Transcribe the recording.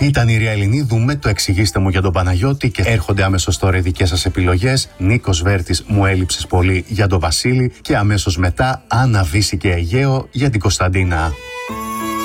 Ήταν η Ρία Ελληνίδου με το εξηγήστε μου για τον Παναγιώτη και έρχονται αμέσως τώρα οι δικές σας επιλογές. Νίκος Βέρτης, μου έλειψες πολύ για τον Βασίλη και αμέσως μετά Άννα Βύση και Αιγαίο για την Κωνσταντίνα.